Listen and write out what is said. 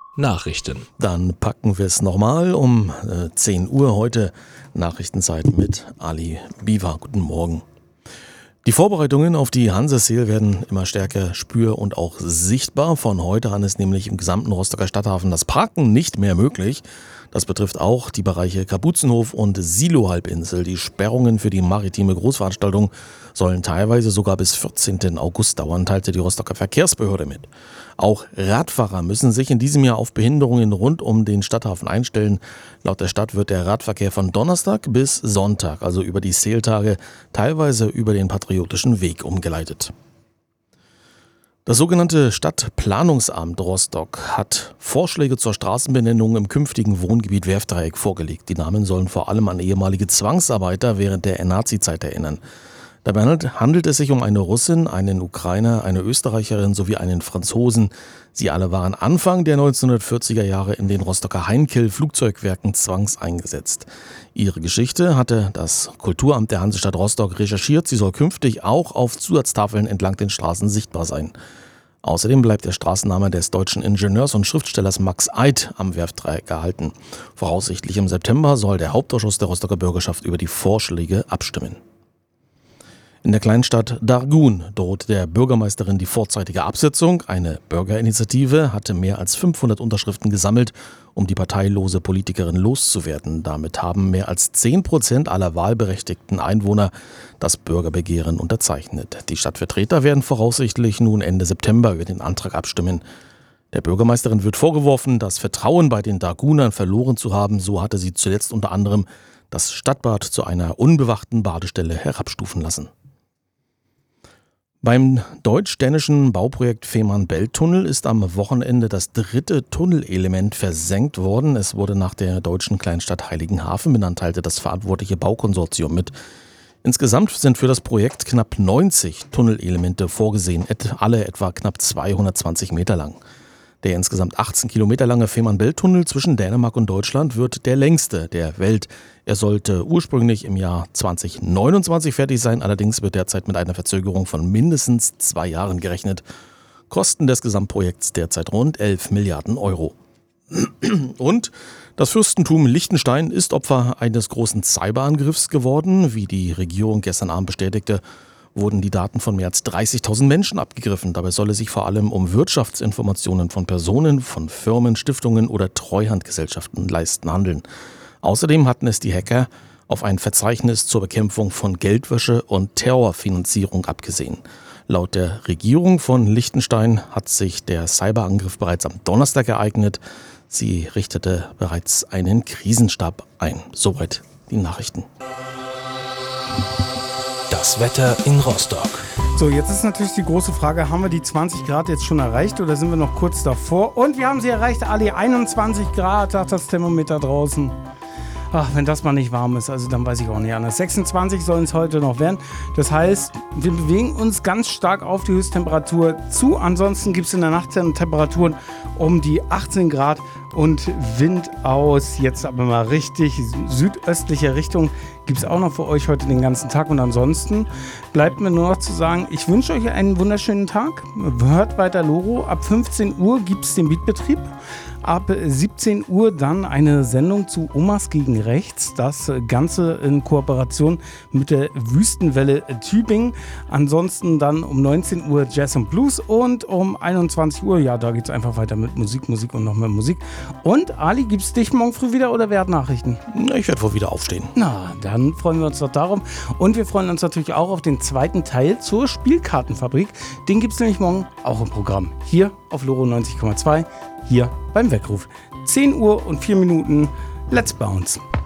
Nachrichten. Dann packen wir es nochmal um 10 Uhr heute. Nachrichtenzeit mit Ali Biwa. Guten Morgen. Die Vorbereitungen auf die Hanse-Sail werden immer stärker spür- und auch sichtbar. Von heute an ist nämlich im gesamten Rostocker Stadthafen das Parken nicht mehr möglich. Das betrifft auch die Bereiche Kapuzenhof und Silo-Halbinsel. Die Sperrungen für die maritime Großveranstaltung sollen teilweise sogar bis 14. August dauern, teilte die Rostocker Verkehrsbehörde mit. Auch Radfahrer müssen sich in diesem Jahr auf Behinderungen rund um den Stadthafen einstellen. Laut der Stadt wird der Radverkehr von Donnerstag bis Sonntag, also über die Sailtage, teilweise über den Patriotischen Weg umgeleitet. Das sogenannte Stadtplanungsamt Rostock hat Vorschläge zur Straßenbenennung im künftigen Wohngebiet Werftdreieck vorgelegt. Die Namen sollen vor allem an ehemalige Zwangsarbeiter während der Nazi-Zeit erinnern. Dabei handelt es sich um eine Russin, einen Ukrainer, eine Österreicherin sowie einen Franzosen. Sie alle waren Anfang der 1940er Jahre in den Rostocker Heinkel-Flugzeugwerken zwangseingesetzt. Ihre Geschichte hatte das Kulturamt der Hansestadt Rostock recherchiert. Sie soll künftig auch auf Zusatztafeln entlang den Straßen sichtbar sein. Außerdem bleibt der Straßenname des deutschen Ingenieurs und Schriftstellers Max Eid am Werftdreieck erhalten. Voraussichtlich im September soll der Hauptausschuss der Rostocker Bürgerschaft über die Vorschläge abstimmen. In der Kleinstadt Dargun droht der Bürgermeisterin die vorzeitige Absetzung. Eine Bürgerinitiative hatte mehr als 500 Unterschriften gesammelt, um die parteilose Politikerin loszuwerden. Damit haben mehr als 10% aller wahlberechtigten Einwohner das Bürgerbegehren unterzeichnet. Die Stadtvertreter werden voraussichtlich nun Ende September über den Antrag abstimmen. Der Bürgermeisterin wird vorgeworfen, das Vertrauen bei den Dargunern verloren zu haben. So hatte sie zuletzt unter anderem das Stadtbad zu einer unbewachten Badestelle herabstufen lassen. Beim deutsch-dänischen Bauprojekt Fehmarn-Belt-Tunnel ist am Wochenende das 3. Tunnelelement versenkt worden. Es wurde nach der deutschen Kleinstadt Heiligenhafen benannt, teilte das verantwortliche Baukonsortium mit. Insgesamt sind für das Projekt knapp 90 Tunnelelemente vorgesehen, alle etwa knapp 220 Meter lang. Der insgesamt 18 Kilometer lange Fehmarn-Belt-Tunnel zwischen Dänemark und Deutschland wird der längste der Welt. Er sollte ursprünglich im Jahr 2029 fertig sein, allerdings wird derzeit mit einer Verzögerung von mindestens 2 Jahren gerechnet. Kosten des Gesamtprojekts derzeit rund 11 Milliarden Euro. Und das Fürstentum Liechtenstein ist Opfer eines großen Cyberangriffs geworden. Wie die Regierung gestern Abend bestätigte, wurden die Daten von mehr als 30.000 Menschen abgegriffen. Dabei soll es sich vor allem um Wirtschaftsinformationen von Personen, von Firmen, Stiftungen oder Treuhandgesellschaften handeln. Außerdem hatten es die Hacker auf ein Verzeichnis zur Bekämpfung von Geldwäsche und Terrorfinanzierung abgesehen. Laut der Regierung von Liechtenstein hat sich der Cyberangriff bereits am Donnerstag ereignet. Sie richtete bereits einen Krisenstab ein. Soweit die Nachrichten. Das Wetter in Rostock. So, jetzt ist natürlich die große Frage, haben wir die 20 Grad jetzt schon erreicht oder sind wir noch kurz davor? Und wir haben sie erreicht, Ali, 21 Grad, sagt das Thermometer draußen. Ach, wenn das mal nicht warm ist, also dann weiß ich auch nicht anders. 26 sollen es heute noch werden. Das heißt, wir bewegen uns ganz stark auf die Höchsttemperatur zu. Ansonsten gibt es in der Nacht Temperaturen um die 18 Grad und Wind aus. Jetzt aber mal richtig südöstlicher Richtung gibt es auch noch für euch heute den ganzen Tag. Und ansonsten bleibt mir nur noch zu sagen, ich wünsche euch einen wunderschönen Tag. Hört weiter Loro. Ab 15 Uhr gibt es den Beatbetrieb. Ab 17 Uhr dann eine Sendung zu Omas gegen Rechts. Das Ganze in Kooperation mit der Wüstenwelle Tübingen. Ansonsten dann um 19 Uhr Jazz und Blues und um 21 Uhr, ja, da geht es einfach weiter mit Musik und noch mehr Musik. Und Ali, gibt's dich morgen früh wieder oder wer hat Nachrichten? Ich werde wohl wieder aufstehen. Na, dann freuen wir uns doch darum. Und wir freuen uns natürlich auch auf den zweiten Teil zur Spielkartenfabrik. Den gibt es nämlich morgen auch im Programm. Hier auf Loro 90,2. Hier beim Weckruf. 10 Uhr und 4 Minuten. Let's bounce.